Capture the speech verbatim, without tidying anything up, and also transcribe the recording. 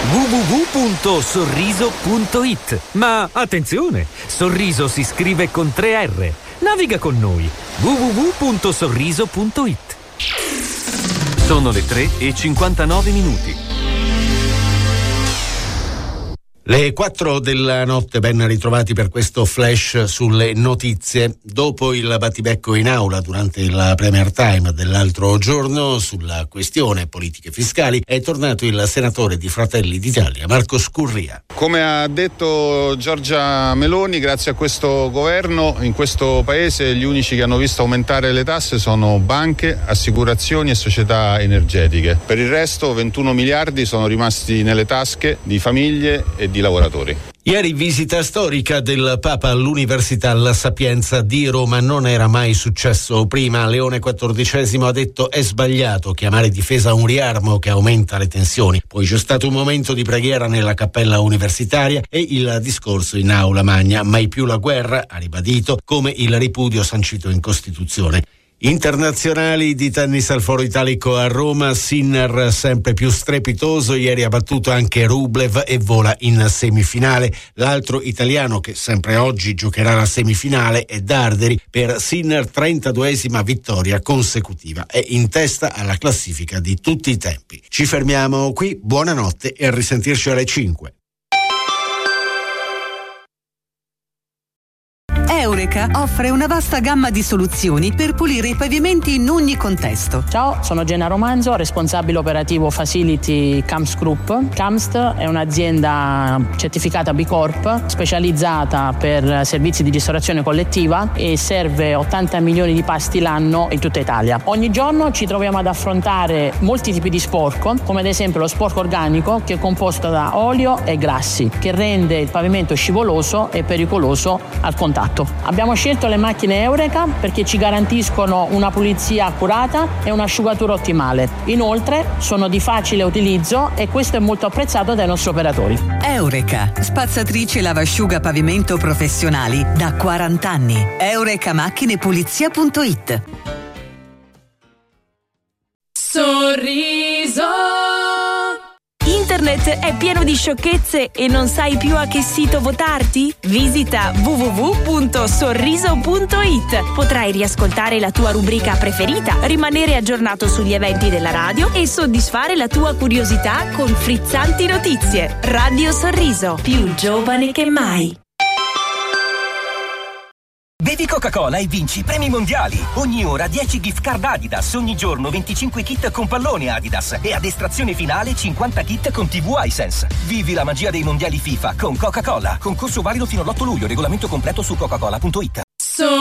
w w w punto sorriso punto i t. Ma attenzione, Sorriso si scrive con tre R. Naviga con noi. w w w punto sorriso punto i t. Sono le tre e cinquantanove minuti. Le quattro della notte, ben ritrovati per questo flash sulle notizie. Dopo il battibecco in aula durante il Premier Time dell'altro giorno sulla questione politiche fiscali, è tornato il senatore di Fratelli d'Italia, Marco Scurria. Come ha detto Giorgia Meloni, grazie a questo governo in questo paese gli unici che hanno visto aumentare le tasse sono banche, assicurazioni e società energetiche. Per il resto ventuno miliardi sono rimasti nelle tasche di famiglie e di lavoratori. Ieri visita storica del Papa all'Università La Sapienza di Roma. Non era mai successo prima. Leone quattordicesimo ha detto: è sbagliato chiamare difesa un riarmo che aumenta le tensioni. Poi c'è stato un momento di preghiera nella cappella universitaria e il discorso in aula magna. Mai più la guerra, ha ribadito, come il ripudio sancito in Costituzione. Internazionali di tennis al Foro Italico a Roma, Sinner sempre più strepitoso, ieri ha battuto anche Rublev e vola in semifinale. L'altro italiano che sempre oggi giocherà la semifinale è Darderi. Per Sinner trentaduesima vittoria consecutiva, è in testa alla classifica di tutti i tempi. Ci fermiamo qui, buonanotte e a risentirci alle cinque. Eureka offre una vasta gamma di soluzioni per pulire i pavimenti in ogni contesto. Ciao, sono Gena Romanzo, responsabile operativo Facility Camps Group. Camps è un'azienda certificata B Corp, specializzata per servizi di ristorazione collettiva e serve ottanta milioni di pasti l'anno in tutta Italia. Ogni giorno ci troviamo ad affrontare molti tipi di sporco, come ad esempio lo sporco organico, che è composto da olio e grassi, che rende il pavimento scivoloso e pericoloso al contatto. Abbiamo scelto le macchine Eureka perché ci garantiscono una pulizia accurata e un'asciugatura ottimale. Inoltre sono di facile utilizzo e questo è molto apprezzato dai nostri operatori. Eureka, spazzatrice lavasciuga pavimento professionali da quaranta anni. eureka macchine pulizia punto i t. Sorriso. Internet è pieno di sciocchezze e non sai più a che sito votarti? Visita w w w punto sorriso punto i t. Potrai riascoltare la tua rubrica preferita, rimanere aggiornato sugli eventi della radio e soddisfare la tua curiosità con frizzanti notizie. Radio Sorriso, più giovane che mai. Bevi Coca-Cola e vinci premi mondiali. Ogni ora dieci gift card Adidas, ogni giorno venticinque kit con pallone Adidas e ad estrazione finale cinquanta kit con tivù iSense. Vivi la magia dei mondiali FIFA con Coca-Cola. Concorso valido fino all'otto luglio, regolamento completo su coca cola punto i t.